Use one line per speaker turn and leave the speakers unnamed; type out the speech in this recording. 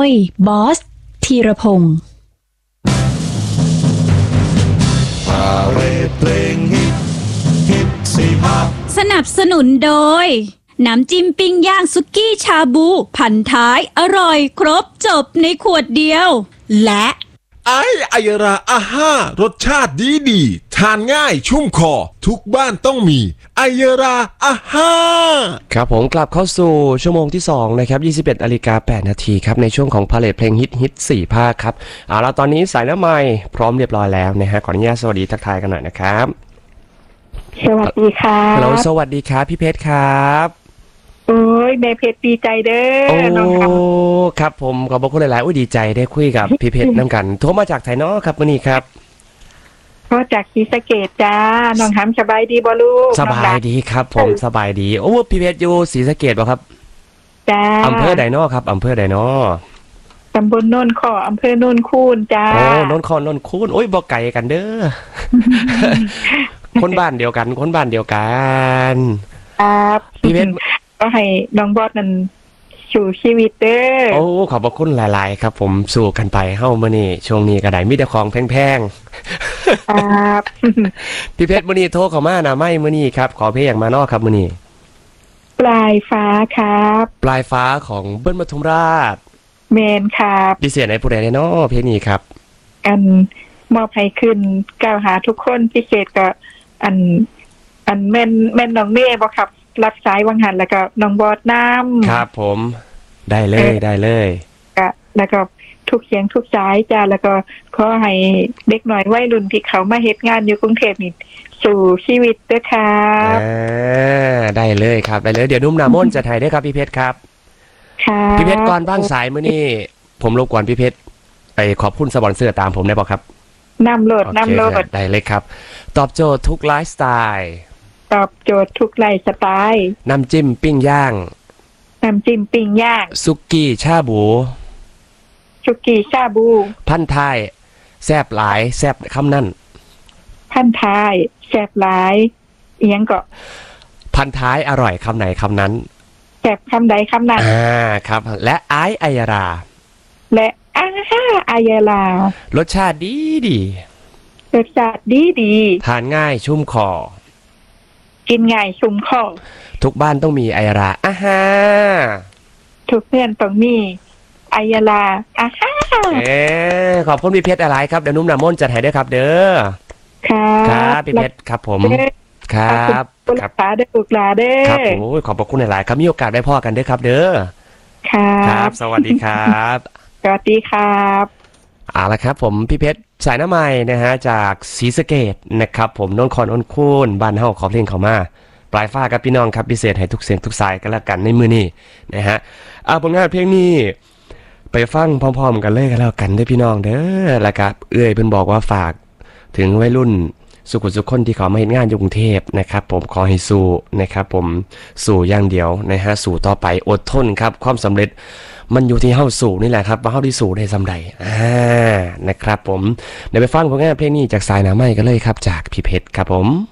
ยบอสธีรพงศ์สนับสนุนโดยน้ำจิ้มปิ้งย่างสุกี้ชาบูพันท้ายอร่อยครบจบในขวดเดียวและ
ไอยราอาห้ารสชาติดีทานง่ายชุ่มคอทุกบ้านต้องมีไอยราอาห้า
ครับผมกลับเข้าสู่ชั่วโมงที่2นะครับ 21:08 นาทีครับในช่วงของพาเลทเพลงฮิต4ภาคครับเอาละตอนนี้สายน้ำไม้พร้อมเรียบร้อยแล้วนะฮะขออนุญาตสวัสดีทักทายกันหน่อยนะครับ
สวัสดีค่ะ
ฮัลโหลสวัสดีครับพี่เพชรครับ
โอ้ยแม่เพชรดีใจเด้อน้อง
ครับผมขอบคุณหลายๆดีใจได้คุยกับพี่เพชรน้ำกันโทรมาจากไทยเนาะครับวันนี้ครับ
ก็จากศรีสะเกษจ้าน้องหำสบายดีบ่ลูก
สบายดีครับผมสบายดีโอ้พี่เพชรอยู่ศรีสะเกษบ่ครับ
จ้า
อำเภอใดเนาะครับอำเภอใดเนาะ
ตำบลโนนข้ออำเภอโนนคูนจ้า
โอ้โนนข้อโนนคูนโอ้ยบ่ไกลกันเด้อคนบ้านเดียวกัน
ครับ
พี่เพชร
ก็ให้น้องบอสนั่นสู่ชีวิตเด้อ
โอ้ขอบพระคุณหลายๆครับผมสู่กันไปเฮ้ามื้อนี้ช่วงนี้ก็ได้มีแต่ของแพงๆ
ครับ
พี่เพชรมื้อนี้โทรเข้ามานะไม่มื้อนี้ครับขอเพลงอย่างมานอกครับมื้อนี้
ปลายฟ้าครับ
ปลายฟ้าของเบิ้ลปทุมราช
เมนครับ
พิเศษในผู้ใดเนาะเพลงนี้ครับ
อันมอบให้ขึ้นกล่าวหาทุกคนพิเศษก็อันแม่นน้องเน่บ่ครับรับสายวังหันแล้วก็น้องบอสน้ำ
ครับผมได้เลย
ก็แล้วก็ทุกเสียงทุกสายจ้าแล้วก็ขอให้เด็กหน่อยวัยรุ่นที่เขามาเฮ็ดงานอยู่กรุงเทพนี่สู่ชีวิตเด้อครับ
ได้เลยครับได้เลยเดี๋ยวนุ่มน้ำมนต์จะถ่ายได้ครับพี่เพชรครับ
ครับ
พี่เพชรก่อนบ้างสายมื้อนี้ผมรบกวนพี่เพชรไปขอบคุณสปอนเซอร์ตามผมได้บ่ครับ
นำโหลด
ได้เลยครับตอบโจทย์ทุกไลฟ์สไตล์
ตอบโจทย์ทุกไลฟ์สไตล์
น้ำจิ้มปิ้งย่างสุกี้ชาบูพันท้ายแซ่บหลายแซ่บคำนั้น
พันท้ายแซ่บหลายเอียงก็
พันท้ายอร่อยคำไหนคำนั้น
แซ่บคำใดคำนั้น
ครับและไอยรา
และอายาร
รสชาติดีทานง่ายชุ่มคอ
กินง่ายชุ่มคอ
ทุกบ้านต้องมีไอยรา
ทุกเพื่อนต้องมีไอยรา
ขอบคุณพี่เพชรอะไรครับเดี๋ยวนุ่มน้ำมนต์จัดให้ด้วยครับเด้อครับพี่เพชรครับผมครับ
ครับเด้อลูกหลานเด้อ
ครับโอ้ยขอบคุณหลายๆครับมีโอกาสได้พ่อกันเด้อครับเด้อครับสวัสดีครับ
สวัสดีครับ
เอาละครับผมพี่เพชรสายน้ำใหม่นะฮะจากศรีสะเกษนะครับผมโนนคอนอ้นคูนบ้านเฮาขอเพลงเข้ามาปลายฟ้ากับพี่น้องครับพิเศษให้ทุกเสียงทุกสายกันแล้วกันในมือนี้นะฮะผลงานเพลงนี้ไปฟังพร้อมๆกันเลยกันแล้วกันด้วยพี่น้องเด้อแล้วก็เอื้อยเพิ่นบอกว่าฝากถึงวัยรุ่นสุขุมสุขคนที่เขามาเฮ็ดงานอยู่กรุงเทพนะครับผมขอให้สู้นะครับผมสู้อย่างเดียวนะฮะสู้ต่อไปอดทนครับความสำเร็จมันอยู่ที่เฮาสู้นี่แหละครับว่าเฮาได้สู้ได้สำใดนะครับผมเดี๋ยวไปฟังผลงานเพลงนี้จากสายน้ำไม้กันเลยครับจากพี่เพชรครับผม